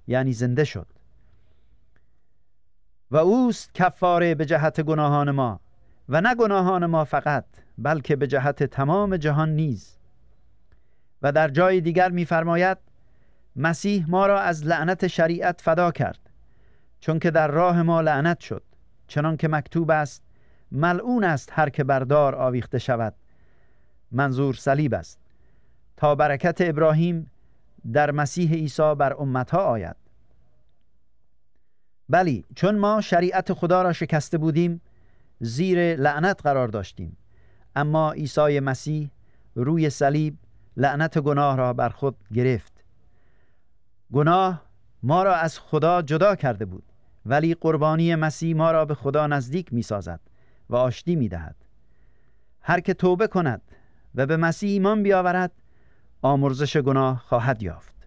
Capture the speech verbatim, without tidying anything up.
یعنی زنده شد و اوست کفاره به جهت گناهان ما و نه گناهان ما فقط بلکه به جهت تمام جهان نیز. و در جای دیگر می‌فرماید مسیح ما را از لعنت شریعت فدا کرد، چون که در راه ما لعنت شد، چنان که مکتوب است ملعون است هر که بر دار آویخته شود، منظور صلیب است، تا برکت ابراهیم در مسیح عیسی بر امتها آید. بلی، چون ما شریعت خدا را شکسته بودیم زیر لعنت قرار داشتیم، اما عیسی مسیح روی صلیب لعنت گناه را بر خود گرفت. گناه ما را از خدا جدا کرده بود، ولی قربانی مسیح ما را به خدا نزدیک می سازد و آشتی می دهد. هر که توبه کند و به مسیح ایمان بیاورد آمرزش گناه خواهد یافت.